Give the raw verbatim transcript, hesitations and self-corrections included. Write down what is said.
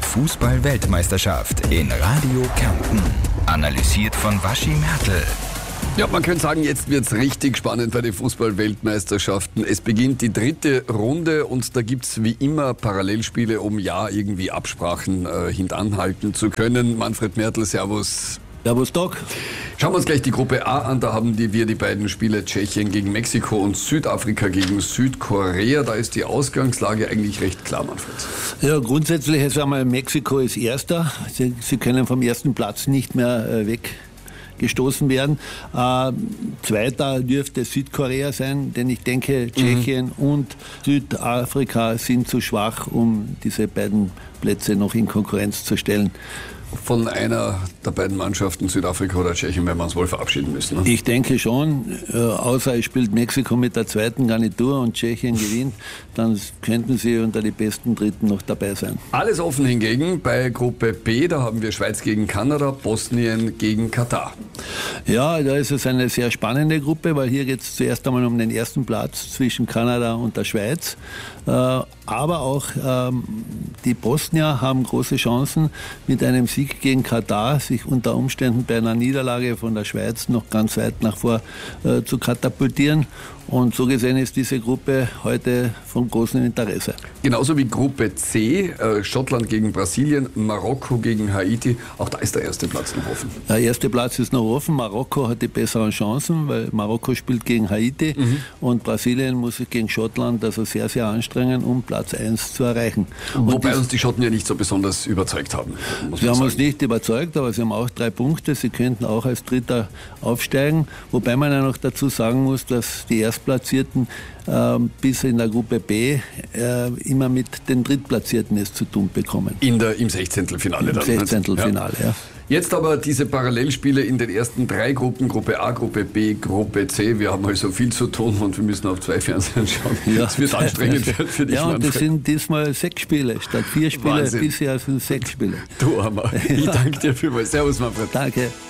Fußball-Weltmeisterschaft in Radio Kärnten. Analysiert von Waschi Mertl. Ja, man könnte sagen, jetzt wird's richtig spannend bei den Fußball-Weltmeisterschaften. Es beginnt die dritte Runde und da gibt's wie immer Parallelspiele, um ja irgendwie Absprachen äh, hintanhalten zu können. Manfred Mertl, servus. Servus, Doc. Schauen wir uns gleich die Gruppe A an. Da haben die, wir die beiden Spiele Tschechien gegen Mexiko und Südafrika gegen Südkorea. Da ist die Ausgangslage eigentlich recht klar, Manfred. Ja, grundsätzlich ist einmal Mexiko ist Erster. Sie, sie können vom ersten Platz nicht mehr äh, weggestoßen werden. Äh, Zweiter dürfte Südkorea sein, denn ich denke, Tschechien mhm. und Südafrika sind zu schwach, um diese beiden Plätze noch in Konkurrenz zu stellen. Von einer der beiden Mannschaften, Südafrika oder Tschechien, werden wir uns wohl verabschieden müssen. Ne? Ich denke schon, äh, außer es spielt Mexiko mit der zweiten Garnitur und Tschechien gewinnt, dann könnten sie unter die besten Dritten noch dabei sein. Alles offen hingegen bei Gruppe B, da haben wir Schweiz gegen Kanada, Bosnien gegen Katar. Ja, da ist es eine sehr spannende Gruppe, weil hier geht es zuerst einmal um den ersten Platz zwischen Kanada und der Schweiz. Äh, aber auch ähm, die Bosnier haben große Chancen, mit einem Sieg gegen Katar sich unter Umständen bei einer Niederlage von der Schweiz noch ganz weit nach vor äh, zu katapultieren. Und so gesehen ist diese Gruppe heute von großem Interesse. Genauso wie Gruppe C, äh, Schottland gegen Brasilien, Marokko gegen Haiti. Auch da ist der erste Platz noch offen. Der erste Platz ist noch offen. Marokko hat die besseren Chancen, weil Marokko spielt gegen Haiti mhm. und Brasilien muss sich gegen Schottland also sehr, sehr anstrengen, um Platz eins zu erreichen. Und Wobei uns die Schotten ja nicht so besonders überzeugt haben. Sie haben uns nicht überzeugt, aber sie haben auch drei Punkte. Sie könnten auch als Dritter aufsteigen. Wobei man ja noch dazu sagen muss, dass die Erstplatzierten äh, bis in der Gruppe B äh, immer mit den Drittplatzierten es zu tun bekommen. In der, Im Sechzehntelfinale dann. Im Sechzehntelfinale, ja. ja. Jetzt aber diese Parallelspiele in den ersten drei Gruppen, Gruppe A, Gruppe B, Gruppe C. Wir haben also viel zu tun und wir müssen auf zwei Fernsehen schauen. Ja, das wird anstrengend für, für dich, Ja, und Manfred. das sind diesmal sechs Spiele. Statt vier Spiele, Wahnsinn. Bisher sind sechs Spiele. Du Hammer. Ich Ja. danke dir vielmals. Servus, Manfred. Danke.